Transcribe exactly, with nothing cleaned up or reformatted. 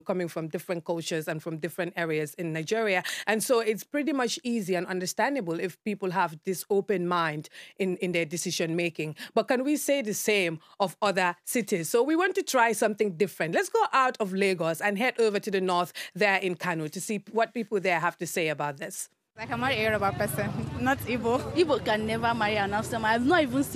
coming from different cultures and from different areas in Nigeria. And so it's pretty much easy and understandable if people have this open mind in, in their decision making. But can we say the same of other cities? So we want to try something different. Let's go out of Lagos and head over to the north there in Kano to see what people there have to say about this. I can marry a Yoruba person, not Igbo. Igbo can never marry an Hausa man. I've not even seen